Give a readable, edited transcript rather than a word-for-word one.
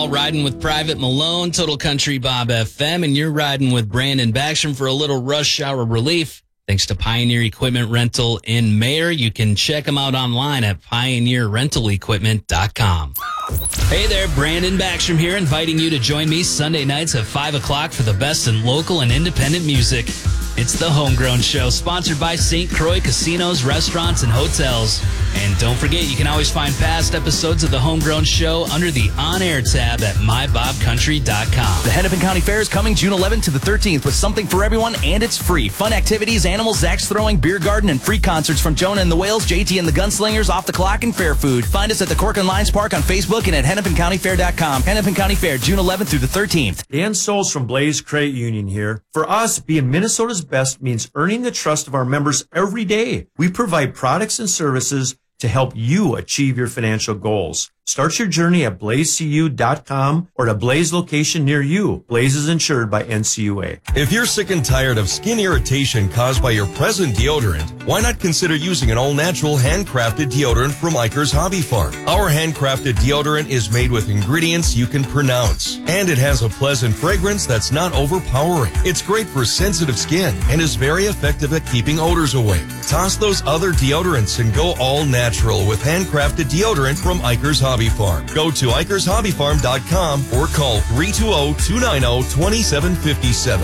Hall riding with Private Malone, Total Country Bob FM, and you're riding with Brandon Backstrom for a little rush hour relief. Thanks to Pioneer Equipment Rental in Mayer. You can check them out online at pioneerrentalequipment.com. Hey there, Brandon Backstrom here, inviting you to join me Sunday nights at 5 o'clock for the best in local and independent music. It's the Homegrown Show, sponsored by St. Croix Casinos, Restaurants, and Hotels. And don't forget, you can always find past episodes of the Homegrown Show under the On-Air tab at mybobcountry.com. The Hennepin County Fair is coming June 11th to the 13th with something for everyone, and it's free. Fun activities, animals, axe throwing, beer garden, and free concerts from Jonah and the Whales, JT and the Gunslingers, Off the Clock, and Fair Food. Find us at the Cork and Lions Park on Facebook and at hennepincountyfair.com. Hennepin County Fair, June 11th through the 13th. Dan Souls from Blaze Credit Union here. For us, being Minnesota's best means earning the trust of our members every day. We provide products and services to help you achieve your financial goals. Start your journey at blazecu.com or at a Blaze location near you. Blaze is insured by NCUA. If you're sick and tired of skin irritation caused by your present deodorant, why not consider using an all-natural handcrafted deodorant from Iker's Hobby Farm? Our handcrafted deodorant is made with ingredients you can pronounce, and it has a pleasant fragrance that's not overpowering. It's great for sensitive skin and is very effective at keeping odors away. Toss those other deodorants and go all natural with handcrafted deodorant from Iker's Hobby Farm. Go to IkersHobbyFarm.com or call 320-290-2757.